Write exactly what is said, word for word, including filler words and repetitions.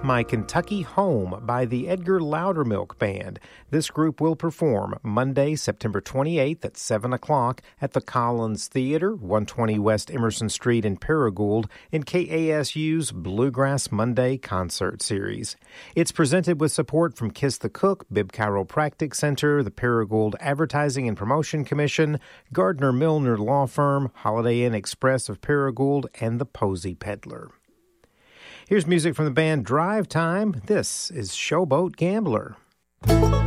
My Kentucky Home by the Edgar Loudermilk Band. This group will perform Monday, September twenty-eighth at seven o'clock at the Collins Theater, one twenty West Emerson Street in Paragould, in K A S U's Bluegrass Monday Concert Series. It's presented with support from Kiss the Cook, Bibb Chiropractic Center, the Paragould Advertising and Promotion Commission, Gardner Milner Law Firm, Holiday Inn Express of Paragould, and the Posey Peddler. Here's music from the band Drive Time. This is Showboat Gambler.